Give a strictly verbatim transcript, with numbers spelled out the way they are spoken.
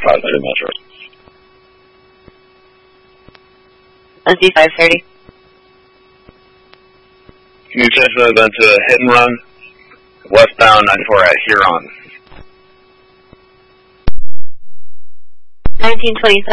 five three Metro. N C five thirty. New Tesla event to hit and run, westbound ninety-four at Huron. nineteen twenty-seven.